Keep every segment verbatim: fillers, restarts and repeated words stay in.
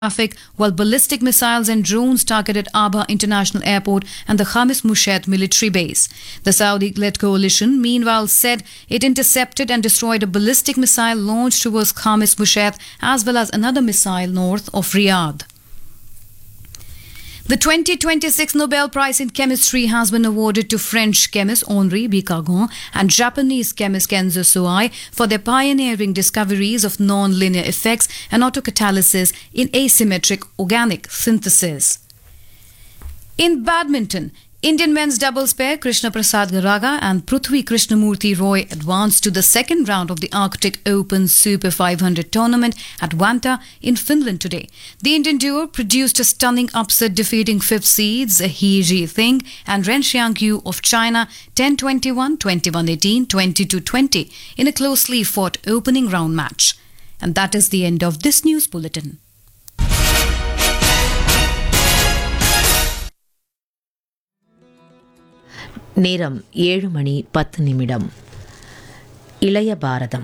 traffic while ballistic missiles and drones targeted Aba International Airport and the Khamis Mushat military base. The Saudi-led coalition, meanwhile, said it intercepted and destroyed a ballistic missile launched towards Khamis Mushat as well as another missile north of Riyadh. The twenty twenty-six Nobel Prize in Chemistry has been awarded to French chemist Henri Bicagon and Japanese chemist Kenzo Suai for their pioneering discoveries of non-linear effects and autocatalysis in asymmetric organic synthesis. In badminton, Indian men's doubles pair Krishna Prasad Garaga and Prithvi Krishnamurthy Roy advanced to the second round of the Arctic Open Super five hundred tournament at Vantaa in Finland today. The Indian duo produced a stunning upset, defeating fifth seeds He Ji-Ting and Ren Xiangyu of China ten twenty-one, twenty-one eighteen, twenty-two twenty in a closely fought opening round match. And that is the end of this news bulletin. நேரம் ஏழு மணி பத்து நிமிடம். இளைய பாரதம்.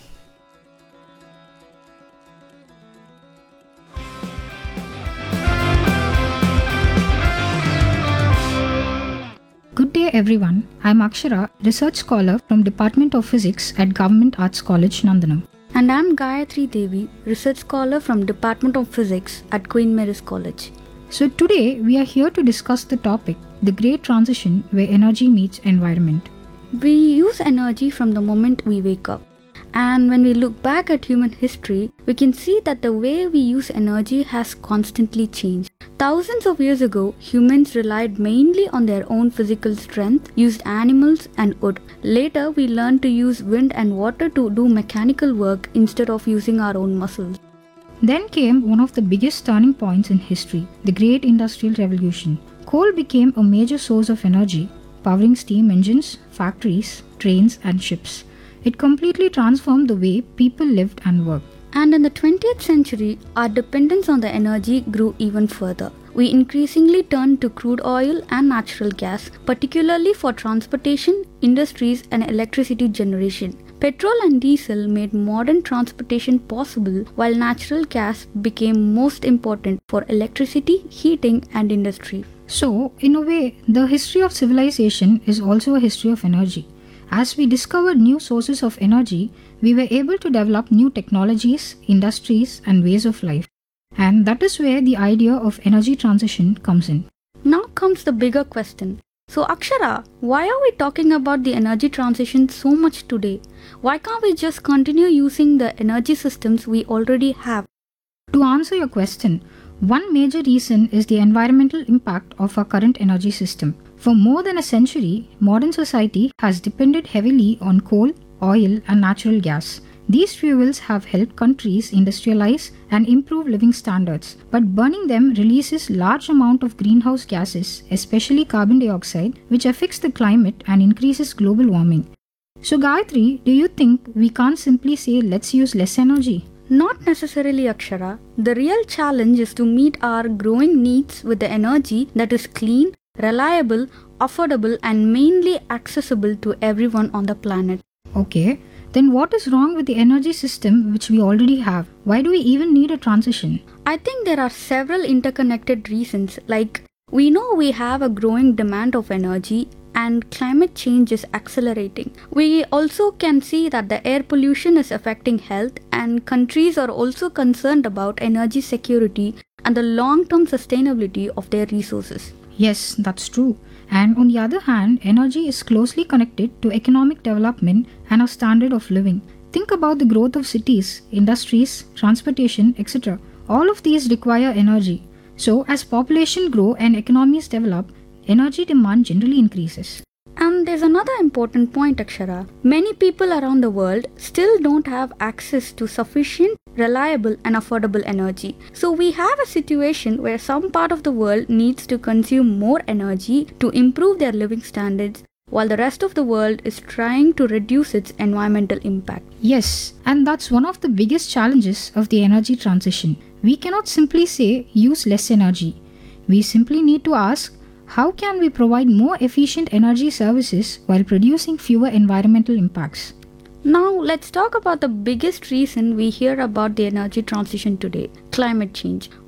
Good day everyone. I am Akshara, research scholar from Department of Physics at Government Arts College, Nandanam. And I am Gayatri Devi, research scholar from Department of Physics at Queen Mary's College. So today we are here to discuss the topic, the great transition where energy meets environment. We use energy from the moment we wake up. And when we look back at human history, we can see that the way we use energy has constantly changed. Thousands of years ago, humans relied mainly on their own physical strength, used animals and wood. Later, we learned to use wind and water to do mechanical work instead of using our own muscles. Then came one of the biggest turning points in history, the Great Industrial Revolution. Coal became a major source of energy, powering steam engines, factories, trains, and ships. It completely transformed the way people lived and worked. And in the twentieth century, our dependence on the energy grew even further. We increasingly turned to crude oil and natural gas, particularly for transportation, industries, and electricity generation. Petrol and diesel made modern transportation possible, while natural gas became most important for electricity, heating, and industry. So, in a way, the history of civilization is also a history of energy. As we discovered new sources of energy, we were able to develop new technologies, industries, and ways of life. And that is where the idea of energy transition comes in. Now comes the bigger question. So Akshara, why are we talking about the energy transition so much today? Why can't we just continue using the energy systems we already have? To answer your question, one major reason is the environmental impact of our current energy system. For more than a century, modern society has depended heavily on coal, oil, and natural gas. These fuels have helped countries industrialize and improve living standards, but burning them releases large amount of greenhouse gases, especially carbon dioxide, which affects the climate and increases global warming. So Gayatri, do you think we can't simply say let's use less energy? Not necessarily, Akshara. The real challenge is to meet our growing needs with the energy that is clean, reliable, affordable, and mainly accessible to everyone on the planet. Okay. Then what is wrong with the energy system which we already have? Why do we even need a transition? I think there are several interconnected reasons, like we know we have a growing demand of energy and climate change is accelerating. We also can see that the air pollution is affecting health, and countries are also concerned about energy security and the long-term sustainability of their resources. Yes, that's true. And on the other hand, energy is closely connected to economic development and our standard of living. Think about the growth of cities, industries, transportation, et cetera. All of these require energy. So, as population grow and economies develop, energy demand generally increases. And there's another important point, Akshara. Many people around the world still don't have access to sufficient, reliable, and affordable energy. So we have a situation where some part of the world needs to consume more energy to improve their living standards, while the rest of the world is trying to reduce its environmental impact. Yes, and that's one of the biggest challenges of the energy transition. We cannot simply say use less energy. We simply need to ask, how can we provide more efficient energy services while producing fewer environmental impacts? Now let's talk about the biggest reason we hear about the energy transition today, climate change.